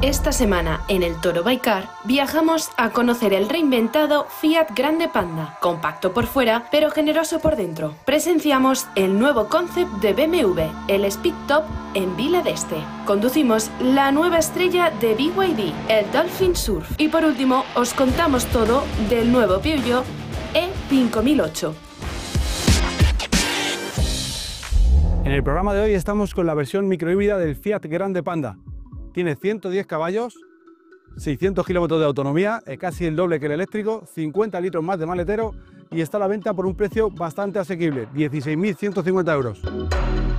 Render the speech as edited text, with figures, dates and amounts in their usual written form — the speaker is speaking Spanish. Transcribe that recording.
Esta semana, en el Toro by Car, viajamos a conocer el reinventado Fiat Grande Panda, compacto por fuera, pero generoso por dentro. Presenciamos el nuevo concept de BMW, el Speed Top, en Vila d'Este. Conducimos la nueva estrella de BYD, el Dolphin Surf. Y por último, os contamos todo del nuevo Peugeot E5008. En el programa de hoy estamos con la versión microhíbrida del Fiat Grande Panda. Tiene 110 caballos, 600 kilómetros de autonomía, casi el doble que el eléctrico, 50 litros más de maletero y está a la venta por un precio bastante asequible, 16.150 euros.